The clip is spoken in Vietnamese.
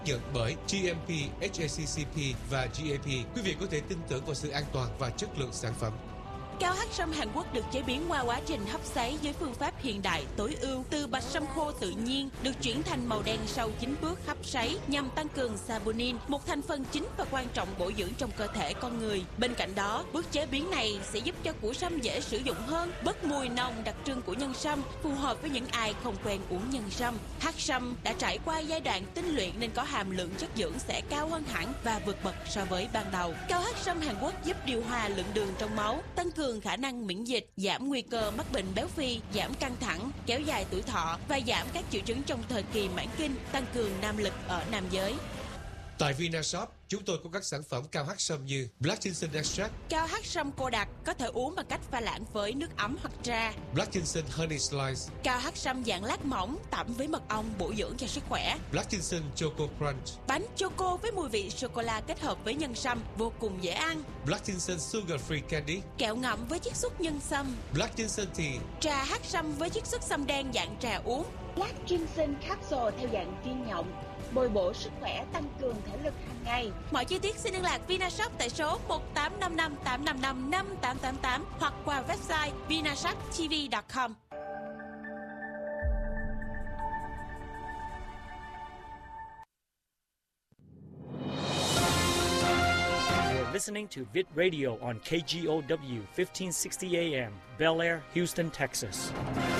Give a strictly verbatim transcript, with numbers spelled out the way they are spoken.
nhận bởi giê em pê, hát a xê xê pê và giê a pê. Quý vị có thể tin tưởng vào sự an toàn và chất lượng sản phẩm. Cao hắc sâm Hàn Quốc được chế biến qua quá trình hấp sấy với phương pháp hiện đại tối ưu từ bạch sâm khô tự nhiên được chuyển thành màu đen sau chín bước hấp sấy nhằm tăng cường saponin, một thành phần chính và quan trọng bổ dưỡng trong cơ thể con người. Bên cạnh đó, bước chế biến này sẽ giúp cho củ sâm dễ sử dụng hơn, bớt mùi nồng đặc trưng của nhân sâm, phù hợp với những ai không quen uống nhân sâm. Hắc sâm đã trải qua giai đoạn tinh luyện nên có hàm lượng chất dưỡng sẽ cao hơn hẳn và vượt bậc so với ban đầu. Cao hắc sâm Hàn Quốc giúp điều hòa lượng đường trong máu, tăng cường khả năng miễn dịch, giảm nguy cơ mắc bệnh béo phì, giảm căng thẳng, kéo dài tuổi thọ và giảm các triệu chứng trong thời kỳ mãn kinh, tăng cường nam lực ở nam giới. Tại Vinashop, chúng tôi có các sản phẩm cao hắc sâm như Black Ginseng Extract, cao hắc sâm cô đặc có thể uống bằng cách pha loãng với nước ấm hoặc trà. Black Ginseng Honey Slice, cao hắc sâm dạng lát mỏng tẩm với mật ong bổ dưỡng cho sức khỏe. Black Ginseng Choco Crunch, bánh choco với mùi vị sô cô la kết hợp với nhân sâm vô cùng dễ ăn. Black Ginseng Sugar Free Candy, kẹo ngậm với chiết xuất nhân sâm. Black Ginseng Tea, trà hắc sâm với chiết xuất sâm đen dạng trà uống. Black Ginseng Capsule theo dạng viên nhộng, bồi bổ sức khỏe, tăng cường thể lực hàng ngày. Mọi chi tiết xin liên lạc Vinashop tại số một tám năm năm tám năm năm năm tám tám tám hoặc qua website vinashop t v chấm com. You're listening to Vid Radio on K G O W fifteen sixty A M, Bel Air, Houston, Texas.